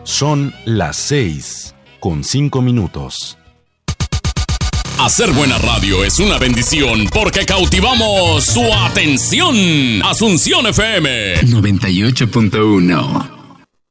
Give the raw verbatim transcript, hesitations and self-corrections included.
Son las seis con cinco minutos. Hacer buena radio es una bendición porque cautivamos su atención. Asunción F M noventa y ocho punto uno.